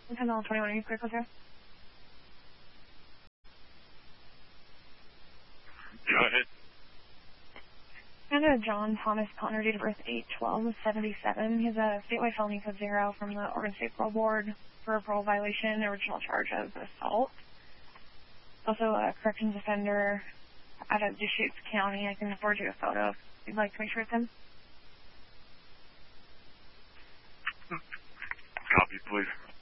10-21, you critical care? Go ahead. And John Thomas Connor, date of birth 8/12/77. He has a statewide felony code 0 from the Oregon State Parole Board for a parole violation, original charge of assault. Also a corrections offender out of Deschutes County. I can forward you a photo if you'd like to make sure it's him. Copy, please.